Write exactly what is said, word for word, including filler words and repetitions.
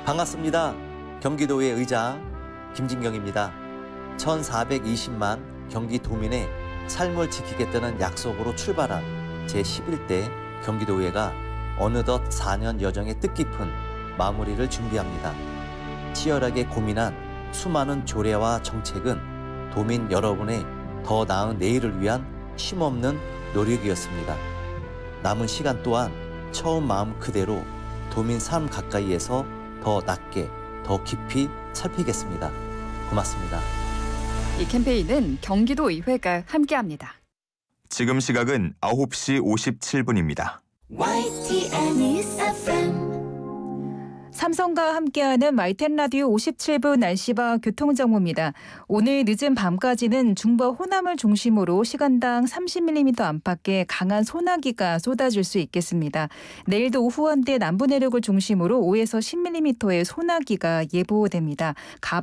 반갑습니다. 경기도의 의장 김진경입니다. 천사백이십만 경기도민의 삶을 지키겠다는 약속으로 출발한 제십일 대 경기도의회가 어느덧 사 년 여정의 뜻깊은 마무리를 준비합니다. 치열하게 고민한 수많은 조례와 정책은 도민 여러분의 더 나은 내일을 위한 쉼없는 노력이었습니다. 남은 시간 또한 처음 마음 그대로 도민 삶 가까이에서 더 낮게, 더 깊이 살피겠습니다. 고맙습니다. 이 캠페인은 경기도의회가 함께합니다. 지금 시각은 아홉 시 오십칠 분입니다. 와이티엔 News 에프엠 삼성과 함께하는 마이텐 라디오 오십칠 분 날씨와 교통정보입니다. 오늘 늦은 밤까지는 중부 호남을 중심으로 시간당 삼십 밀리미터 안팎의 강한 소나기가 쏟아질 수 있겠습니다. 내일도 오후 한때 남부 내륙을 중심으로 오에서 십 밀리미터의 소나기가 예보됩니다.